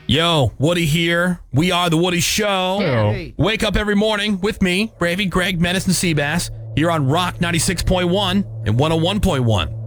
Yo, Woody here. We are The Woody Show. Hey. Wake up every morning with me, Bravey, Greg, Menace, and Seabass, here on Rock 96.1 and 101.1.